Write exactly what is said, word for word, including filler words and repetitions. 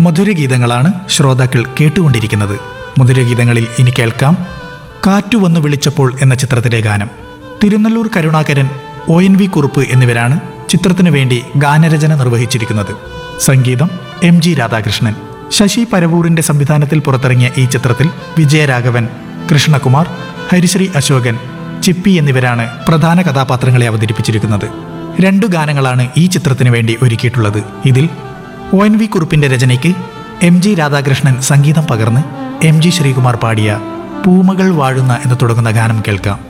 മധുരഗീതങ്ങളാണ് ശ്രോതാക്കൾ കേട്ടുകൊണ്ടിരിക്കുന്നത്. മധുരഗീതങ്ങളിൽ ഇനി കേൾക്കാം കാറ്റു വന്നു വിളിച്ചപ്പോൾ എന്ന ചിത്രത്തിലെ ഗാനം. Thirunellur Karunakaran, O N V Kurup എന്നിവരാണ് ചിത്രത്തിനു വേണ്ടി ഗാനരചന നിർവഹിച്ചിരിക്കുന്നത്. സംഗീതം എം ജി രാധാകൃഷ്ണൻ. ശശി പരവൂറിന്റെ സംവിധാനത്തിൽ പുറത്തിറങ്ങിയ ഈ ചിത്രത്തിൽ വിജയരാഘവൻ, കൃഷ്ണകുമാർ, ഹരിശ്രീ അശോകൻ, ചിപ്പി എന്നിവരാണ് പ്രധാന കഥാപാത്രങ്ങളെ അവതരിപ്പിച്ചിരിക്കുന്നത്. രണ്ടു ഗാനങ്ങളാണ് ഈ ചിത്രത്തിനു വേണ്ടി ഒരുക്കിയിട്ടുള്ളത്. ഇതിൽ O N V കുറുപ്പിന്റെ രചനയ്ക്ക് M G Radhakrishnan സംഗീതം പകർന്ന് എം ജി ശ്രീകുമാർ പാടിയ പൂമകൾ വാഴുന്ന എന്ന് തുടങ്ങുന്ന ഗാനം കേൾക്കാം.